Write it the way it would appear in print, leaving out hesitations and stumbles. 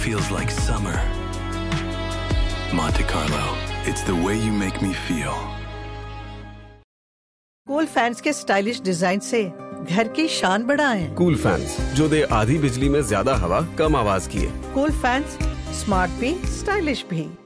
feels like summer. Monte Carlo, it's the way you make me feel. Cool fans के stylish design से घर की शान बढ़ाएं। कूल फैंस जो दे आधी बिजली में ज्यादा हवा कम आवाज की है। कूल फैंस स्मार्ट भी स्टाइलिश भी।